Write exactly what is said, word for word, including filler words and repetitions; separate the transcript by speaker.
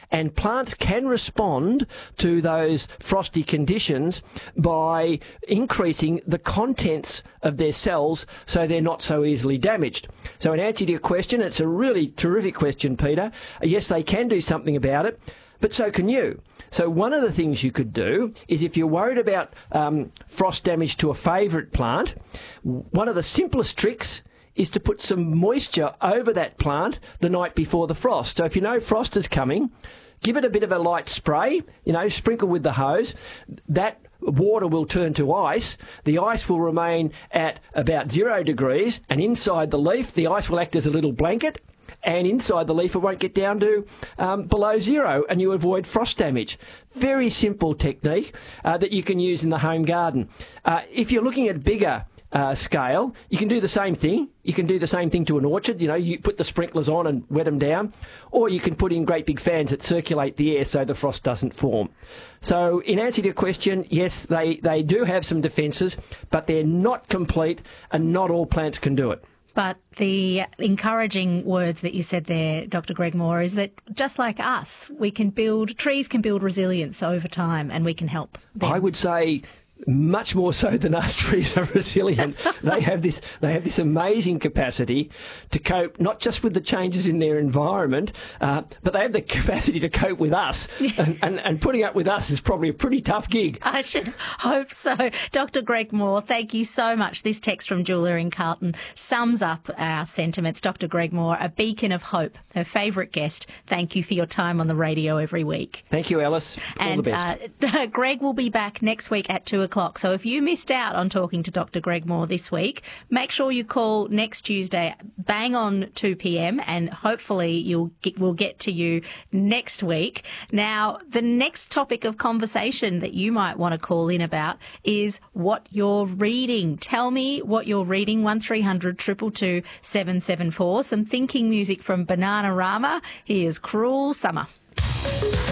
Speaker 1: And plants can respond to those frosty conditions by increasing the contents of their cells so they're not so easily damaged. So in answer to your question, it's a really terrific question, Peter. Yes, they can do something about it, but so can you. So one of the things you could do is, if you're worried about um, frost damage to a favourite plant, one of the simplest tricks is to put some moisture over that plant the night before the frost. So if you know frost is coming, give it a bit of a light spray, you know, sprinkle with the hose. That water will turn to ice. The ice will remain at about zero degrees, and inside the leaf, the ice will act as a little blanket. And inside the leaf, it won't get down to um, below zero, and you avoid frost damage. Very simple technique uh, that you can use in the home garden. Uh, if you're looking at bigger uh, scale, you can do the same thing. You can do the same thing to an orchard. You know, you put the sprinklers on and wet them down, or you can put in great big fans that circulate the air so the frost doesn't form. So in answer to your question, yes, they, they do have some defences, but they're not complete, and not all plants can do it.
Speaker 2: But the encouraging words that you said there, Doctor Greg Moore, is that just like us, we can build, trees can build resilience over time, and we can help them.
Speaker 1: I would say much more so than us, trees are resilient. They have this they have this amazing capacity to cope not just with the changes in their environment, uh, but they have the capacity to cope with us. and, and, and putting up with us is probably a pretty tough gig.
Speaker 2: I should hope so. Doctor Greg Moore, thank you so much. This text from Julia in Carlton sums up our sentiments. Doctor Greg Moore, a beacon of hope, her favourite guest. Thank you for your time on the radio every week.
Speaker 1: Thank you, Alice. All
Speaker 2: and,
Speaker 1: the best.
Speaker 2: Uh, Greg will be back next week at two o'clock. So if you missed out on talking to Doctor Greg Moore this week, make sure you call next Tuesday, bang on two p.m, and hopefully you'll get, we'll get to you next week. Now, the next topic of conversation that you might want to call in about is what you're reading. Tell me what you're reading, one three hundred two two two seven seven four. Some thinking music from Bananarama. Here's Cruel Summer.